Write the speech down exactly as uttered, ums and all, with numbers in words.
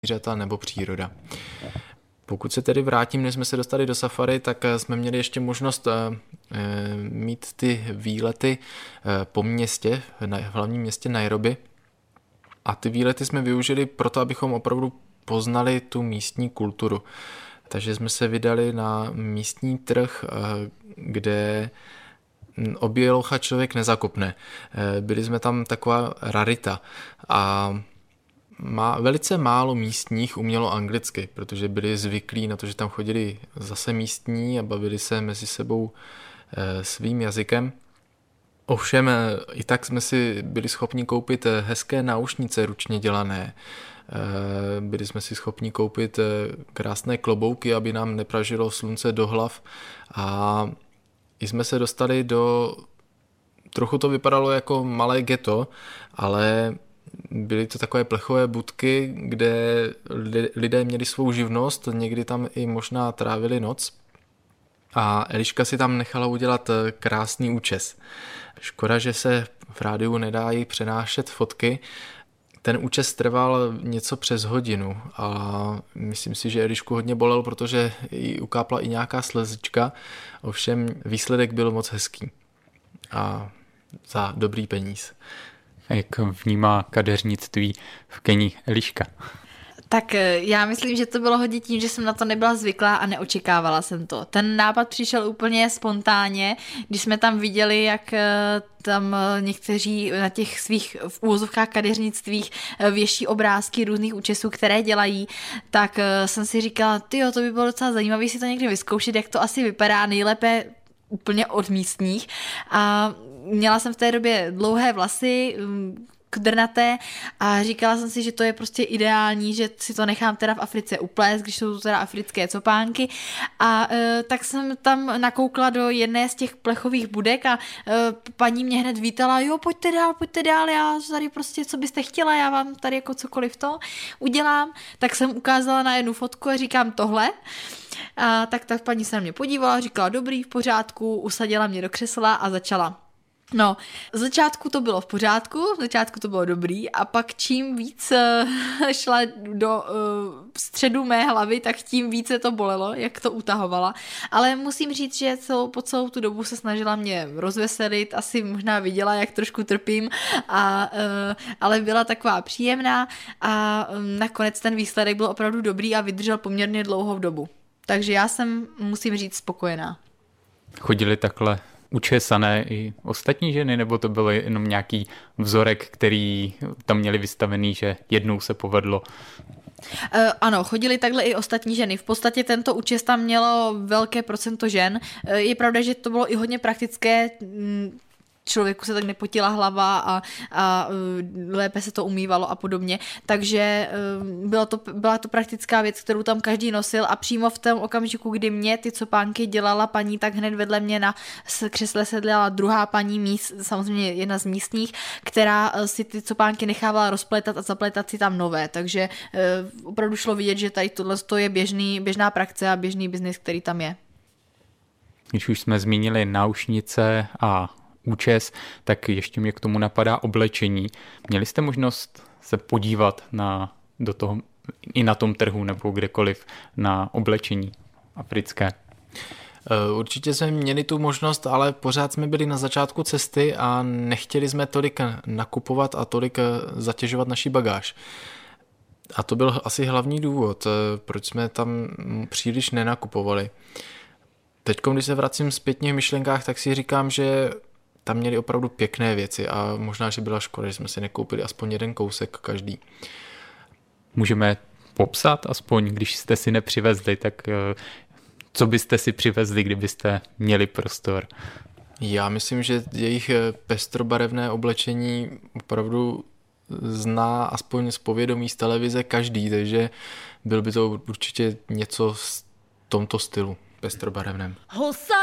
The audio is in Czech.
zvířata nebo příroda. Pokud se tedy vrátím, než jsme se dostali do safari, tak jsme měli ještě možnost mít ty výlety po městě, v hlavním městě Nairobi. A ty výlety jsme využili proto, abychom opravdu poznali tu místní kulturu. Takže jsme se vydali na místní trh, kde obělocha člověk nezakopne. Byli jsme tam taková rarita a má, velice málo místních umělo anglicky, protože byli zvyklí na to, že tam chodili zase místní a bavili se mezi sebou svým jazykem. Ovšem i tak jsme si byli schopni koupit hezké náušnice ručně dělané. Byli jsme si schopni koupit krásné klobouky, aby nám nepražilo slunce do hlav, a i jsme se dostali do, trochu to vypadalo jako malé ghetto, ale byly to takové plechové budky, kde lidé měli svou živnost, někdy tam i možná trávili noc. A Eliška si tam nechala udělat krásný účes. Škoda, že se v rádiu nedají přenášet fotky. Ten účes trval něco přes hodinu a myslím si, že Elišku hodně bolel, protože jí ukápla i nějaká slzička. Ovšem výsledek byl moc hezký a za dobrý peníz. Jak vnímá kadeřnictví v Keni Eliška? Tak já myslím, že to bylo hodně tím, že jsem na to nebyla zvyklá a neočekávala jsem to. Ten nápad přišel úplně spontánně, když jsme tam viděli, jak tam někteří na těch svých v úvozovkách kadeřnictvích věší obrázky různých účesů, které dělají, tak jsem si říkala, tyjo, to by bylo docela zajímavé si to někdy vyzkoušet, jak to asi vypadá, nejlépe úplně od místních. A měla jsem v té době dlouhé vlasy, kdrnaté, a říkala jsem si, že to je prostě ideální, že si to nechám teda v Africe uplést, když jsou to teda africké copánky, a e, tak jsem tam nakoukla do jedné z těch plechových budek a e, paní mě hned vítala, jo, pojďte dál, pojďte dál, já tady prostě, co byste chtěla, já vám tady jako cokoliv to udělám. Tak jsem ukázala na jednu fotku a říkám tohle. A tak ta paní se na mě podívala, říkala dobrý, v pořádku, usadila mě do křesla a začala. No, z začátku to bylo v pořádku, z začátku to bylo dobrý, a pak čím víc uh, šla do uh, středu mé hlavy, tak tím více to bolelo, jak to utahovala. Ale musím říct, že celou, po celou tu dobu se snažila mě rozveselit, asi možná viděla, jak trošku trpím, a, uh, ale byla taková příjemná a um, nakonec ten výsledek byl opravdu dobrý a vydržel poměrně dlouhou dobu. Takže já jsem, musím říct, spokojená. Chodili takhle učesané i ostatní ženy, nebo to byl jenom nějaký vzorek, který tam měli vystavený, že jednou se povedlo? Uh, ano, chodili takhle i ostatní ženy. V podstatě tento účes tam mělo velké procento žen. Uh, je pravda, že to bylo i hodně praktické, mm, člověku se tak nepotila hlava a, a lépe se to umývalo a podobně, takže byla to, byla to praktická věc, kterou tam každý nosil, a přímo v tom okamžiku, kdy mě ty copánky dělala paní, tak hned vedle mě na křesle sedla druhá paní, míst, samozřejmě jedna z místních, která si ty copánky nechávala rozpletat a zapletat si tam nové, takže opravdu šlo vidět, že tady tohle je běžný, běžná praxe a běžný biznis, který tam je. Když už jsme zmínili náušnice a účes, tak ještě mě k tomu napadá oblečení. Měli jste možnost se podívat na, do toho, i na tom trhu nebo kdekoliv, na oblečení africké? Určitě jsme měli tu možnost, ale pořád jsme byli na začátku cesty a nechtěli jsme tolik nakupovat a tolik zatěžovat naši bagáž. A to byl asi hlavní důvod, proč jsme tam příliš nenakupovali. Teď, když se vracím zpětně v myšlenkách, tak si říkám, že tam měli opravdu pěkné věci a možná, že byla škoda, že jsme si nekoupili aspoň jeden kousek každý. Můžeme popsat aspoň, když jste si nepřivezli, tak co byste si přivezli, kdybyste měli prostor? Já myslím, že jejich pestrobarevné oblečení opravdu zná aspoň z povědomí z televize každý, takže byl by to určitě něco v tomto stylu pestrobarevném.